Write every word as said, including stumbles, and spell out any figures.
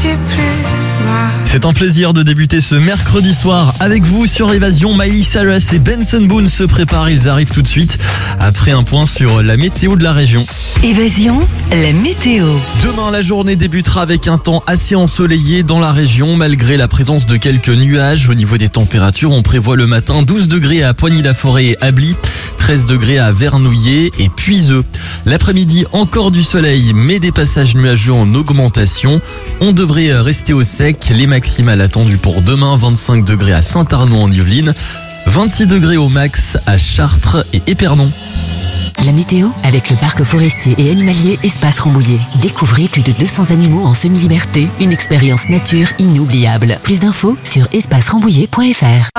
C'est un plaisir de débuter ce mercredi soir avec vous sur Évasion. Miley Cyrus et Benson Boone se préparent, ils arrivent tout de suite après un point sur la météo de la région. Évasion, la météo. Demain, la journée débutera avec un temps assez ensoleillé dans la région malgré la présence de quelques nuages. Au niveau des températures, on prévoit le matin douze degrés à Poigny-la-Forêt et Ably, treize degrés à Vernouillet et Puiseux. L'après-midi, encore du soleil, mais des passages nuageux en augmentation. On devrait rester au sec. Les maximales attendues pour demain, vingt-cinq degrés à Saint-Arnaud en Yvelines, vingt-six degrés au max à Chartres et Épernon. La météo avec le parc forestier et animalier Espace Rambouillet. Découvrez plus de deux cents animaux en semi-liberté. Une expérience nature inoubliable. Plus d'infos sur espace rambouillet point f r.